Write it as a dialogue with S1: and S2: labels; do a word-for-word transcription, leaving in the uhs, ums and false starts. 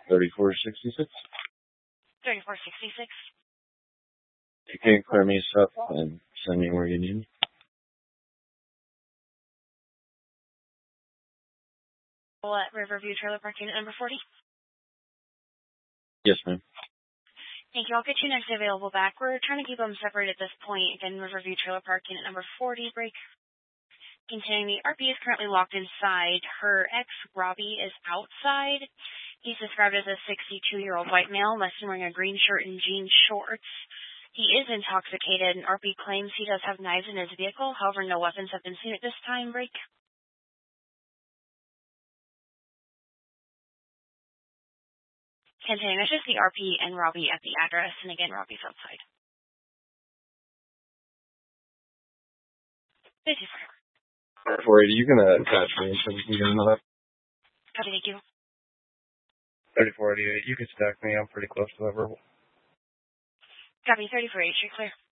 S1: thirty-four sixty-six.
S2: thirty-four sixty-six.
S1: You can clear me stuff and send me where you need me.
S2: At Riverview Trailer Park Unit number forty.
S1: Yes, ma'am.
S2: Thank you. I'll get you next available back. We're trying to keep them separate at this point. Again, Riverview Trailer Park Unit number forty. Break. Continuing, the R P is currently locked inside. Her ex, Robbie, is outside. He's described as a sixty-two-year-old white male, less than wearing a green shirt and jean shorts. He is intoxicated, and R P claims he does have knives in his vehicle. However, no weapons have been seen at this time. Break. Continuing, that's just the R P and Robbie at the address, and again, Robbie's outside. fifty-four.
S1: four eighty, you can uh, attach me so we can get another.
S2: Copy, thank you.
S1: thirty-four eighty-eight, you can stack me. I'm pretty close to that verbal.
S2: Copy, thirty-four eight, you're clear.